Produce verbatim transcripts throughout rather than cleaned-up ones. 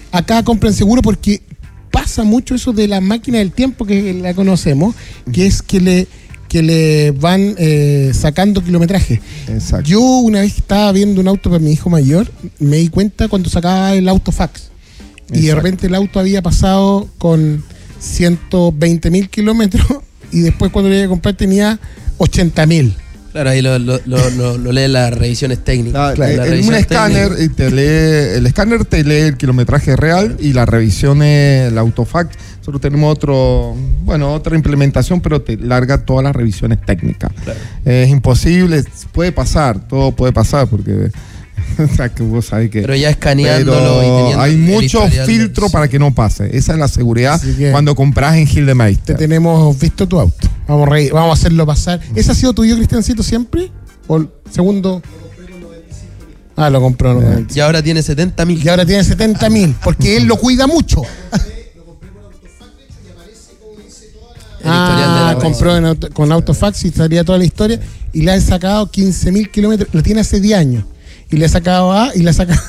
acá compren seguro porque pasa mucho eso de la máquina del tiempo que la conocemos, que es que le, que le van eh, sacando kilometraje. Exacto. Yo una vez estaba viendo un auto para mi hijo mayor, me di cuenta cuando sacaba el autofax. Y de repente el auto había pasado con ciento veinte mil kilómetros y después cuando lo iba a comprar tenía ochenta mil. Claro, ahí lo, lo, lo, lo, lo lee las revisiones técnicas. La, Claro, la, la en revisión un escáner técnica. te lee, el escáner te lee el kilometraje real y la revisión es el autofact. Nosotros tenemos otro, bueno, otra implementación, pero te larga todas las revisiones técnicas. Claro. Es imposible, puede pasar, todo puede pasar porque o sea, que vos sabés que, Pero ya escaneándolo pero y teniendo hay el mucho historial filtro de- para que no pase. Esa es la seguridad Así que- cuando compras en Te Gildemeister. tenemos visto tu auto. Vamos a, reír, vamos a hacerlo pasar. ¿Ese ha sido tuyo, Cristiancito, siempre? ¿O el segundo? Ah, lo compró. No, Eh. Y ahora tiene setenta mil. y ahora tiene setenta mil, porque él lo cuida mucho. Ah, compró en auto, con Autofax y estaría toda la historia. Y le ha sacado quince mil kilómetros. Lo tiene hace diez años. Y le ha sacado A y le ha sacado.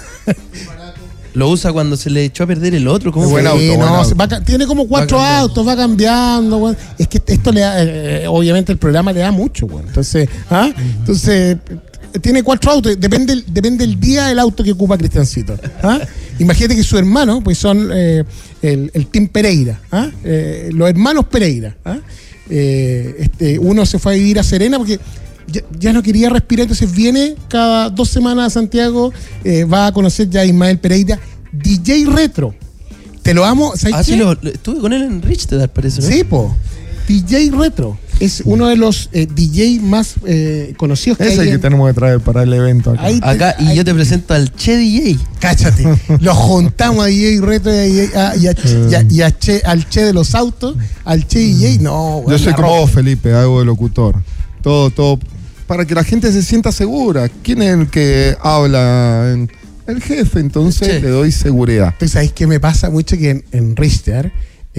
Lo usa cuando se le echó a perder el otro. ¿Cómo Qué fue? buen auto, Sí, buen no, auto. se va ca- tiene como cuatro Va cambiando. autos, va cambiando. Bueno. Es que esto le da, eh, obviamente el programa le da mucho. Bueno. Entonces, ¿ah? Entonces, eh, tiene cuatro autos. Depende, el- depende el día del auto que ocupa Cristiancito. ¿Ah? Imagínate que su hermano, pues son eh, el, el Team Pereira. ¿Ah? Eh, los hermanos Pereira. ¿Ah? Eh, este, uno se fue a vivir a Serena porque ya, ya no quería respirar, entonces viene cada dos semanas a Santiago, eh, va a conocer ya a Ismael Pereira, D J Retro. Te lo amo, ¿sabes Ah, qué? sí, lo, lo- estuve con él en Richter, parece, ¿no? Sí, po. D J Retro es uno de los eh, D J más eh, conocidos que Ese es hay el que en- tenemos que traer para el evento acá. Ahí te- Acá, y ahí- yo te presento al Che D J. Cáchate, los juntamos a D J Retro y, a D J a- y, a Che- y a- y a Che- al Che de los autos, al Che D J, no, Yo bueno, soy la como ropa. vos, Felipe, hago de locutor. Todo, todo, para que la gente se sienta segura. ¿Quién es el que habla? El jefe, entonces Sí. le doy seguridad. Entonces, ¿sabéis qué me pasa mucho? Que en, en Richter,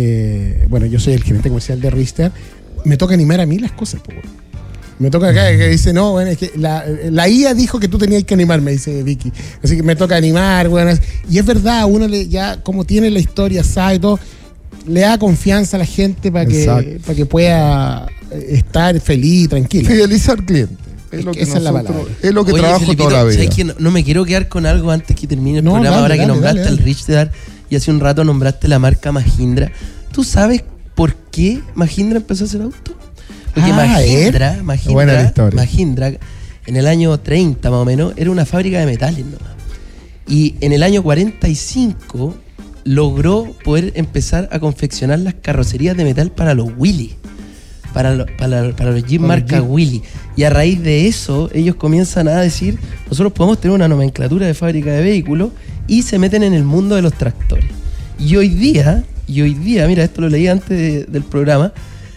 eh, bueno, yo soy el gerente comercial de Richter, me toca animar a mí las cosas, po, weón. Me toca acá que dice, no, bueno, es que la, la I A dijo que tú tenías que animar, me dice Vicky. Así que me toca animar, bueno. Y es verdad, uno le, ya, como tiene la historia, sabe todo, le da confianza a la gente para que, Exacto. para que pueda estar feliz y tranquilo. Fidelizar al cliente. Es lo que, Esa es la nosotros- palabra. es lo que Oye, trabajo Felipito, toda la vida. ¿sabes qué? No, no me quiero quedar con algo antes que termine el No, programa. dale, Ahora que dale, nombraste dale, al dale. Richter y hace un rato nombraste la marca Mahindra. ¿Tú sabes por qué Mahindra empezó a hacer auto? Porque Ah, Mahindra, Buena la Mahindra, historia. Mahindra, en el año treinta más o menos, era una fábrica de metales nomás. Y en el año cuarenta y cinco logró poder empezar a confeccionar las carrocerías de metal para los Willys. Para, lo- para, para los Jeep Para los marca Jeep. Willys. Y a raíz de eso, ellos comienzan a decir, nosotros podemos tener una nomenclatura de fábrica de vehículos, y se meten en el mundo de los tractores. Y hoy día, y hoy día, mira, esto lo leí antes de- del programa,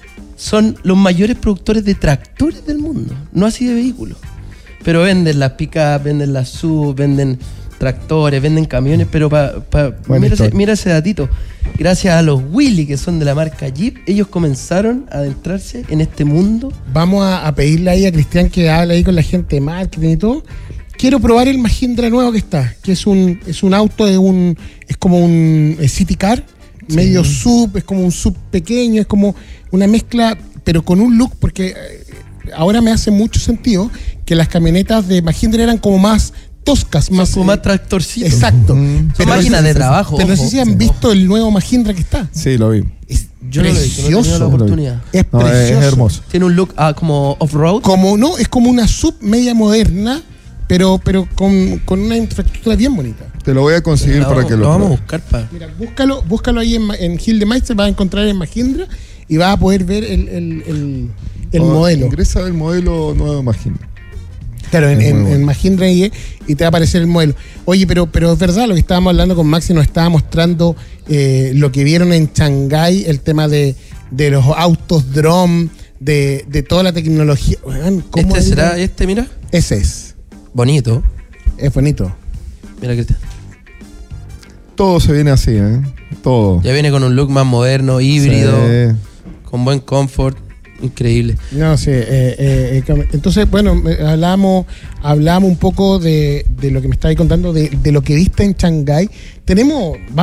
son los mayores productores de tractores del mundo, no así de vehículos. Pero venden las pick-up, venden las sub, venden tractores, venden camiones, pero pa, pa- Buena mira, ese, historia. mira ese datito. Gracias a los Willys, que son de la marca Jeep, ellos comenzaron a adentrarse en este mundo. Vamos a, a pedirle ahí a Cristian que hable ahí con la gente de marketing y todo. Quiero probar el Mahindra nuevo que está, que es un es un auto de un es como un eh, city car, medio sub, es como un sub pequeño, es como una mezcla, pero con un look, porque eh, ahora me hace mucho sentido que las camionetas de Mahindra eran como más toscas, más Como eh, más tractorcitos. exacto. Mm. Son máquinas no sé- de trabajo, Pero no ojo. sé si han visto el nuevo Mahindra que está. Sí, lo vi. Es Yo no lo he visto, no he tenido la precioso. oportunidad. Es No, es, precioso. es hermoso. Tiene un look ah, como off-road. Como no, es como una sub media moderna, pero, pero con, con una infraestructura bien bonita. Te lo voy a conseguir Lo para vamos- que lo, lo vamos a pruebes. buscar para... Mira, búscalo, búscalo ahí en, Ma- en Gildemeister, vas a encontrar en Mahindra y vas a poder ver el, el, el, el O modelo. Ingresa el modelo nuevo, imagino. Claro, en, Es en, muy bueno. en Mahindra y, y te va a aparecer el modelo. Oye, pero, pero es verdad, lo que estábamos hablando con Maxi nos estaba mostrando eh, lo que vieron en Shanghái, el tema de, de los autos drone, de, de toda la tecnología. Weón, ¿cómo ¿Este es? será este, mira? Ese es. Bonito. Es bonito. Mira, Cristian. Todo se viene así, ¿eh? Todo. Ya viene con un look más moderno, híbrido, Sí. con buen confort. Increíble. No sé, eh, eh, eh, entonces, bueno, eh, hablamos, hablamos un poco de, de lo que me estabas contando, de, de lo que viste en Shanghái. Tenemos,